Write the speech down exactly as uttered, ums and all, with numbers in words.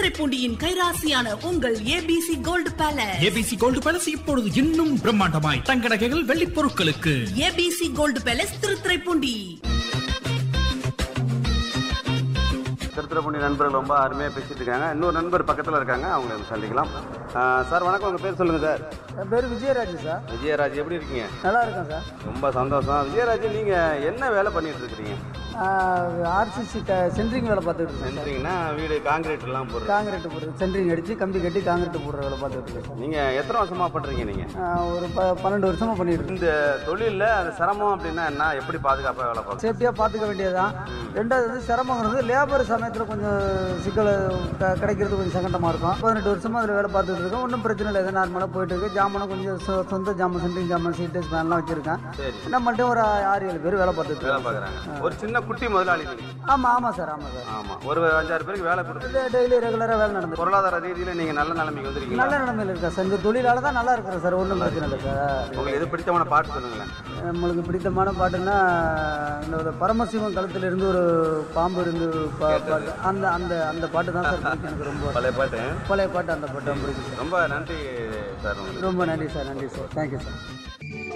திருத்துறைப்பூண்டியின் கைராசியான உங்கள் ABC gold palace. ABC gold palace இப்பொழுது இன்னும் பிரம்மாண்டமாய் தங்க நகைகள் வெள்ளி பொருட்களுக்கு. ABC gold palace Thiruthuraipoondi. Thiruthuraipoondi நண்பர்கள் ரொம்ப அருமையாக பேசிட்டு இருக்காங்க. இன்னொரு நண்பர் பக்கத்தில் இருக்காங்க, அவங்களை சந்திக்கலாம். சார் வணக்கம், உங்கள் பேர் சொல்லுங்கள் சார். என் பேர் விஜயராஜ் சார். விஜயராஜ், எப்படி இருக்கீங்க? நல்லா இருக்கேன் சார். ரொம்ப சந்தோஷம். விஜயராஜ், நீங்கள் என்ன வேலை பண்ணிட்டு இருக்கிறீங்க? ஆர்சிசி க சென்ட்ரிங் வேலை பார்த்துட்டு இருக்கேன். சென்ட்ரிங்னா வீடு காங்கிரீட்லாம் போடுறது? காங்கிரீட் போடுறது, சென்ட்ரிங் அடித்து கம்பி கட்டி காங்கிரீட் போடுற வேலை பார்த்துட்டு இருக்கேன். நீங்கள் எத்தனை வருஷமாக பண்ணுறீங்க? நீங்கள் ஒரு ப பன்னெண்டு வருஷமாக பண்ணிட்டு இருக்கேன். இந்த தொழிலில் அது சிரமம் அப்படின்னா என்ன, எப்படி பாதுகாப்பாக வேலை பார்க்க? சேஃப்டியாக பார்த்துக்க வேண்டியதுதான். ரெண்டாவது வந்து சிரமங்கிறது லேபர் சமயத்தில் கொஞ்சம் சிக்கல் க கிடைக்கிறது கொஞ்சம் சங்கடமாக இருக்கும். பதினெட்டு வருஷமாக அதில் வேலை பார்த்துட்டு இருக்கேன். ஒன்றும் பிரச்சனை இல்லை, எதாவது நார்மலாக போயிட்டு இருக்கு. ஜாமானும் கொஞ்சம் சொ- சொந்த ஜாமான், சென்ட்ரிங் ஜாமான், சீட்டு ஸ்பேன்லாம் வச்சுருக்கேன். நம்மள்ட்ட ஒரு ஆறு ஏழு பேர் வேலை பார்த்துட்டு வேலை இருக்கோம். பார்க்குறாங்க. ஒரு சின்ன குட்டி முதலாளி நீங்கள்? ஆமாம் ஆமாம் சார், ஆமாம் சார். ஆமாம், ஒரு அஞ்சாறு பேருக்கு வேலை கொடுத்து டெய்லி ரெகுலராக வேலை நடந்து பொருளாதார ரீதியில் நீங்கள் நல்ல நிலைமைக்கு வந்துருக்கீங்களா? நல்ல நிலைமையில் இருக்கா சார். இந்த தொழிலால் தான் நல்லா இருக்கிறேன் சார். ஒன்றும் பிரச்சனை இல்லை சார். உங்களுக்கு எது பிடித்தமான பாட்டு சொல்லுங்களேன். நம்மளுக்கு பிடித்தமான பாட்டுன்னா இந்த பரமசிவம் களத்தில் இருந்து ஒரு பாம்பு இருந்து பா- பாட்டு, அந்த அந்த அந்த பாட்டு தான் சார் பிடிக்கும் எனக்கு ரொம்ப. பழைய பாட்டு, பழைய பாட்டு, அந்த பாட்டு தான் பிடிக்கும் சார். ரொம்ப நன்றி சார். உங்களுக்கு ரொம்ப நன்றி சார். நன்றி சார். Thank you sir.